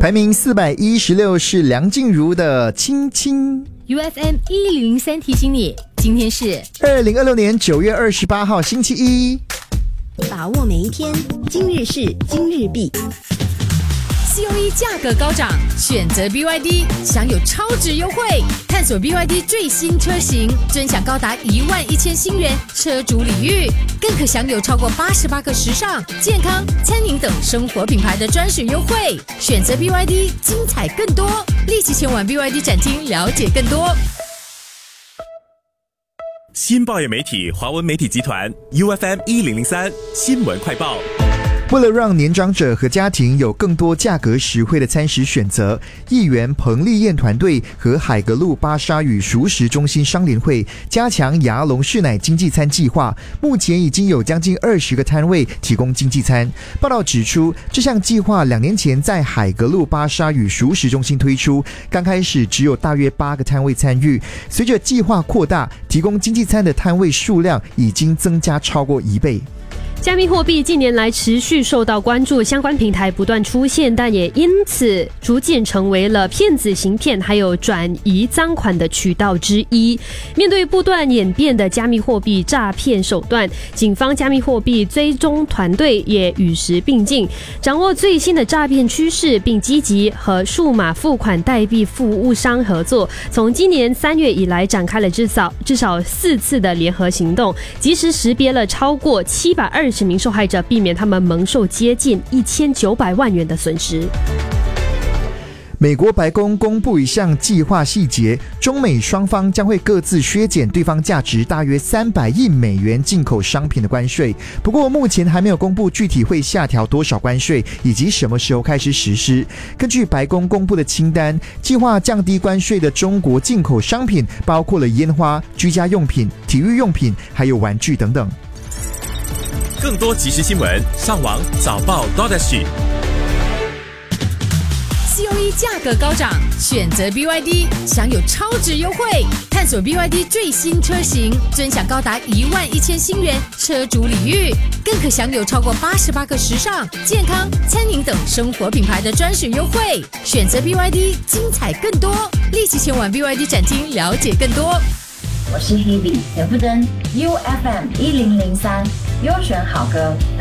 排名416是梁静茹的《亲亲》。 UFM 1003提醒你，今天是 2026年9月28号星期一。 把握每一天，今日事今日毕。 COE 价格高涨，选择 BYD 享有超值优惠，探索 BYD 最新车型，尊享高达11000新元车主礼遇，更可享有超过88个时尚、健康、餐饮等生活品牌的专属优惠。选择 BYD， 精彩更多，立即前往 BYD 展厅了解更多。 新报业媒体华文媒体集团 UFM 1003新闻快报。 为了让年长者和家庭有更多价格实惠的餐食选择，议员彭丽燕团队和海格路巴沙与熟食中心商联会加强牙龙市奶经济餐计划，目前已经有将近20个摊位提供经济餐。报道指出，这项计划2年前在海格路巴沙与熟食中心推出，刚开始只有大约8个摊位参与，随着计划扩大，提供经济餐的摊位数量已经增加超过1倍。 加密货币近年来持续受到关注，相关平台不断出现，但也因此逐渐成为了骗子行骗还有转移赃款的渠道之一。面对不断演变的加密货币诈骗手段，警方加密货币追踪团队也与时并进，掌握最新的诈骗趋势，并积极和数码付款代币服务商合作。从今年3月以来，展开了至少4次的联合行动，及时识别了超过720名受害者，避免他们蒙受接近1900万元的损失。 美国白宫公布一项计划细节，中美双方将会各自削减对方价值大约300亿美元进口商品的关税。不过目前还没有公布具体会下调多少关税，以及什么时候开始实施。根据白宫公布的清单，计划降低关税的中国进口商品包括了烟花、居家用品、体育用品，还有玩具等等。 更多即时新闻，上网早报 COE 价格高涨，选择 BYD 享有超值优惠，探索 BYD 最新车型，尊享高达11000新元车主礼遇，更可享有超过88个时尚、健康、餐饮等生活品牌的专属优惠。选择 BYD， 精彩更多，立即前往 BYD 展厅了解更多。 我是 Hebe 田馥甄 ，UFM 1003优选好歌。